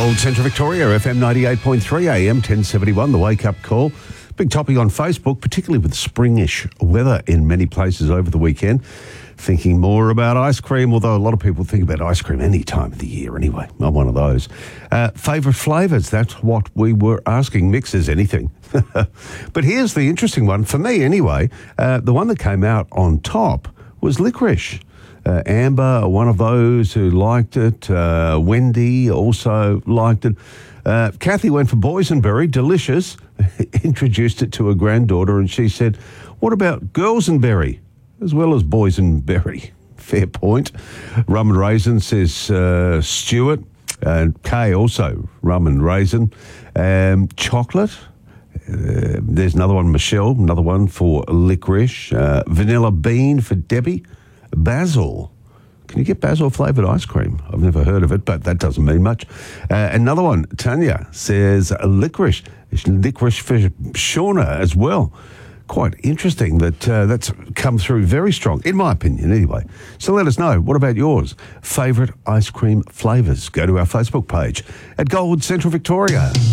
Gold Central Victoria, FM 98.3 AM, 1071, the wake-up call. Big topic on Facebook, particularly with springish weather in many places over the weekend. Thinking more about ice cream, although a lot of people think about ice cream any time of the year anyway. I'm one of those. Favourite flavours, that's what we were asking. Mixes, anything. But here's the interesting one, for me anyway. The one that came out on top was licorice. Amber, one of those who liked it. Wendy also liked it. Kathy went for boysenberry, delicious. Introduced it to her granddaughter and she said, what about girlsenberry as well as boysenberry? Fair point. Rum and raisin, says Stuart. And Kay also, rum and raisin. Chocolate. There's another one, Michelle, another one for licorice. Vanilla bean for Debbie. Basil. Can you get basil flavoured ice cream? I've never heard of it, but that doesn't mean much. Another one, Tanya, says licorice. Licorice for Shauna as well. Quite interesting that that's come through very strong, in my opinion anyway. So let us know, what about yours? Favourite ice cream flavours? Go to our Facebook page at Gold Central Victoria.